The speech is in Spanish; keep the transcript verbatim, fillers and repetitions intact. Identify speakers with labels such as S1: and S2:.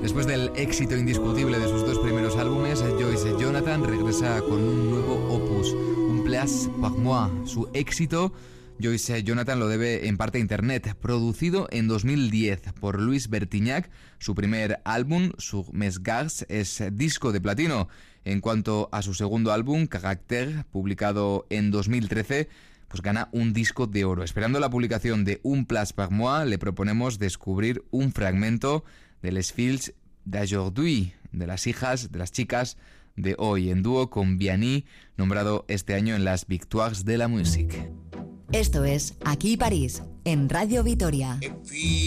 S1: Después del éxito indiscutible de sus dos primeros álbumes, Joyce Jonathan regresa con un nuevo opus, Un place pour moi. Su éxito, Joyce Jonathan, lo debe en parte a Internet. Producido en dos mil diez por Luis Bertignac, su primer álbum, Sur mes gardes, es disco de platino. En cuanto a su segundo álbum, Caractère, publicado en dos mil trece, pues gana un disco de oro. Esperando la publicación de Un place pour moi, le proponemos descubrir un fragmento de Les filles d'aujourd'hui, de las hijas, de las chicas de hoy, en dúo con Vianney, nombrado este año en las Victoires de la Musique.
S2: Esto es Aquí París, en Radio Vitoria.